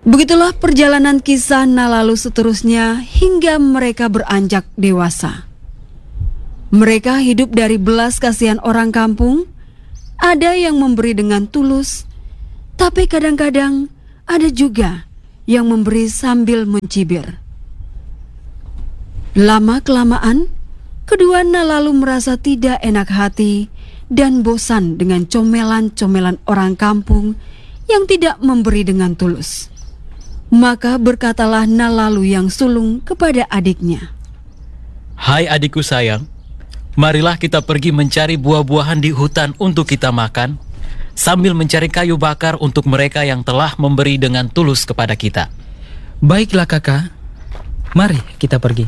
Begitulah perjalanan kisah Nalalu seterusnya hingga mereka beranjak dewasa. Mereka hidup dari belas kasihan orang kampung. Ada yang memberi dengan tulus, tapi kadang-kadang ada juga yang memberi sambil mencibir. Lama-kelamaan, kedua Nalalu merasa tidak enak hati dan bosan dengan comelan-comelan orang kampung yang tidak memberi dengan tulus. Maka berkatalah Nalalu yang sulung kepada adiknya, "Hai adikku sayang, marilah kita pergi mencari buah-buahan di hutan untuk kita makan, sambil mencari kayu bakar untuk mereka yang telah memberi dengan tulus kepada kita." Baiklah kakak, mari kita pergi.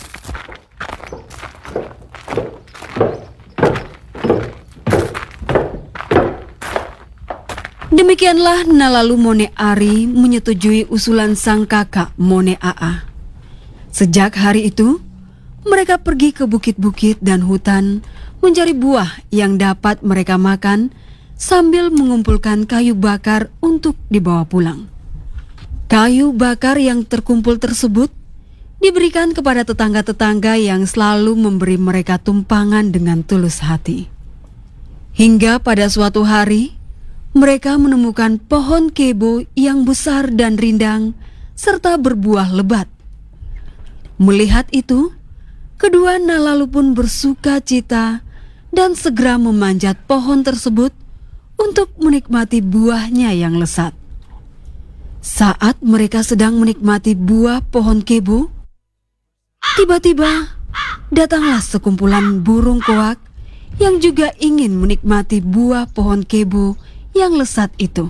Demikianlah Nalalu Mone Ari menyetujui usulan sang kakak Mone Aa. Sejak hari itu, mereka pergi ke bukit-bukit dan hutan mencari buah yang dapat mereka makan sambil mengumpulkan kayu bakar untuk dibawa pulang. Kayu bakar yang terkumpul tersebut diberikan kepada tetangga-tetangga yang selalu memberi mereka tumpangan dengan tulus hati. Hingga pada suatu hari, mereka menemukan pohon kebo yang besar dan rindang serta berbuah lebat. Melihat itu, kedua Nalalu pun bersuka cita dan segera memanjat pohon tersebut untuk menikmati buahnya yang lezat. Saat mereka sedang menikmati buah pohon kebo, tiba-tiba datanglah sekumpulan burung koak yang juga ingin menikmati buah pohon kebo yang lezat itu.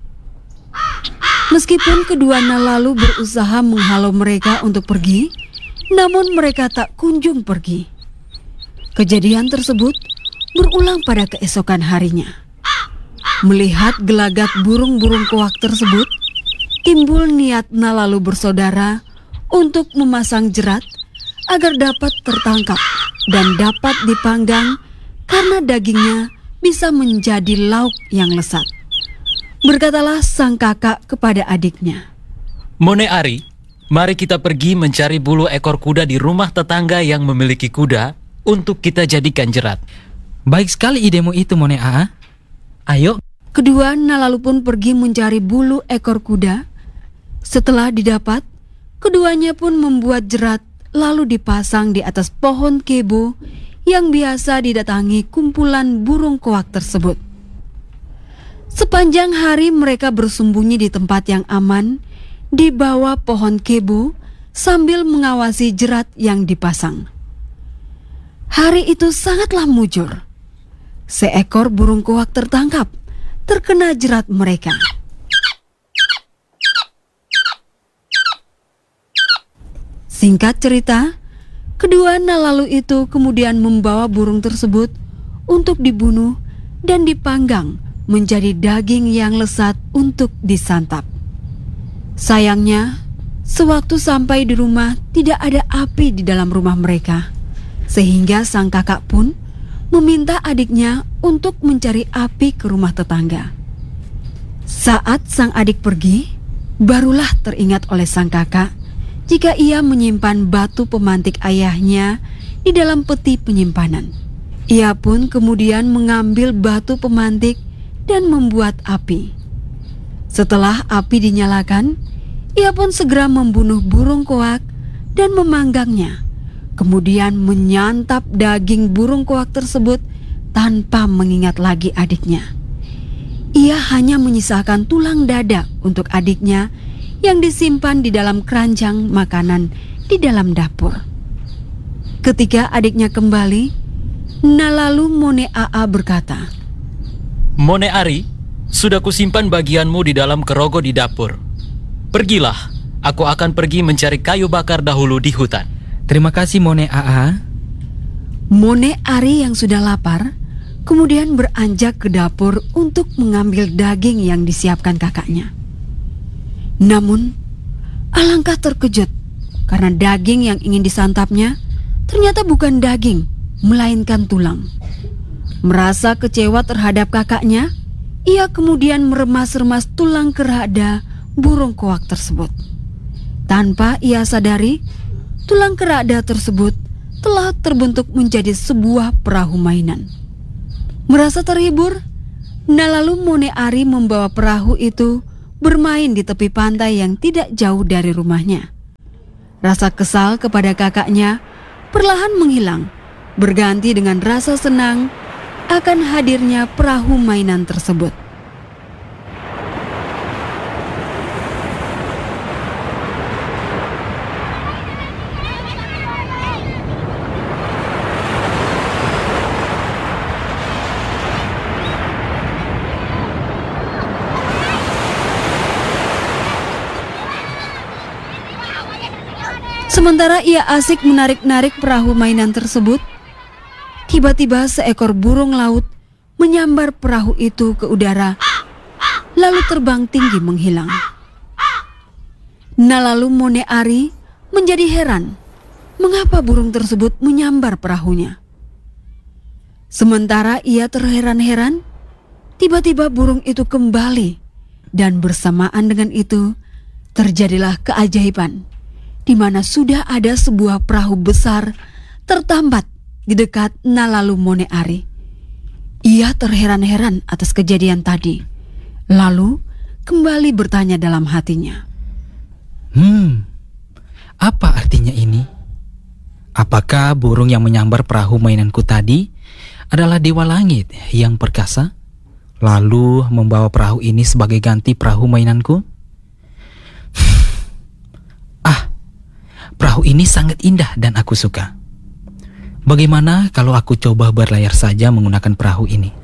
Meskipun kedua Nalalu berusaha menghalau mereka untuk pergi, namun mereka tak kunjung pergi. Kejadian tersebut berulang pada keesokan harinya. Melihat gelagat burung-burung koak tersebut, timbul niat Nalalu bersaudara untuk memasang jerat agar dapat tertangkap dan dapat dipanggang karena dagingnya bisa menjadi lauk yang lezat. Berkatalah sang kakak kepada adiknya, "Mone Ari, mari kita pergi mencari bulu ekor kuda di rumah tetangga yang memiliki kuda untuk kita jadikan jerat." Baik sekali idemu itu Mone Aa. Ayo. Kedua Nalalu pun pergi mencari bulu ekor kuda. Setelah didapat, keduanya pun membuat jerat lalu dipasang di atas pohon kebo yang biasa didatangi kumpulan burung koak tersebut. Sepanjang hari mereka bersembunyi di tempat yang aman di bawah pohon kebo sambil mengawasi jerat yang dipasang. Hari itu sangatlah mujur. Seekor burung koak tertangkap, terkena jerat mereka. Singkat cerita, kedua Nalalu itu kemudian membawa burung tersebut untuk dibunuh dan dipanggang menjadi daging yang lezat untuk disantap. Sayangnya, sewaktu sampai di rumah tidak ada api di dalam rumah mereka, sehingga sang kakak pun meminta adiknya untuk mencari api ke rumah tetangga. Saat sang adik pergi, barulah teringat oleh sang kakak jika ia menyimpan batu pemantik ayahnya di dalam peti penyimpanan. Ia pun kemudian mengambil batu pemantik dan membuat api. Setelah api dinyalakan, ia pun segera membunuh burung koak dan memanggangnya, kemudian menyantap daging burung koak tersebut tanpa mengingat lagi adiknya. Ia hanya menyisakan tulang dada untuk adiknya yang disimpan di dalam keranjang makanan di dalam dapur. Ketika adiknya kembali, Nalalu Mone Aa berkata, "Mone Ari, sudah kusimpan bagianmu di dalam kerogo di dapur. Pergilah, aku akan pergi mencari kayu bakar dahulu di hutan." Terima kasih Mone Aa. Mone Ari yang sudah lapar kemudian beranjak ke dapur untuk mengambil daging yang disiapkan kakaknya. Namun, alangkah terkejut karena daging yang ingin disantapnya ternyata bukan daging, melainkan tulang. Merasa kecewa terhadap kakaknya, ia kemudian meremas-remas tulang kerada burung koak tersebut. Tanpa ia sadari, tulang kerada tersebut telah terbentuk menjadi sebuah perahu mainan. Merasa terhibur, Nalalu Moneari membawa perahu itu bermain di tepi pantai yang tidak jauh dari rumahnya. Rasa kesal kepada kakaknya perlahan menghilang, berganti dengan rasa senang akan hadirnya perahu mainan tersebut. Sementara ia asik menarik-narik perahu mainan tersebut, tiba-tiba seekor burung laut menyambar perahu itu ke udara, lalu terbang tinggi menghilang. Nalalu Moneari menjadi heran mengapa burung tersebut menyambar perahunya. Sementara ia terheran-heran, tiba-tiba burung itu kembali, dan bersamaan dengan itu terjadilah keajaiban, di mana sudah ada sebuah perahu besar tertambat di dekat Nalalu Moneari. Ia terheran-heran atas kejadian tadi, lalu kembali bertanya dalam hatinya. Apa artinya ini? Apakah burung yang menyambar perahu mainanku tadi adalah dewa langit yang perkasa, lalu membawa perahu ini sebagai ganti perahu mainanku? Perahu ini sangat indah dan aku suka. Bagaimana kalau aku coba berlayar saja menggunakan perahu ini?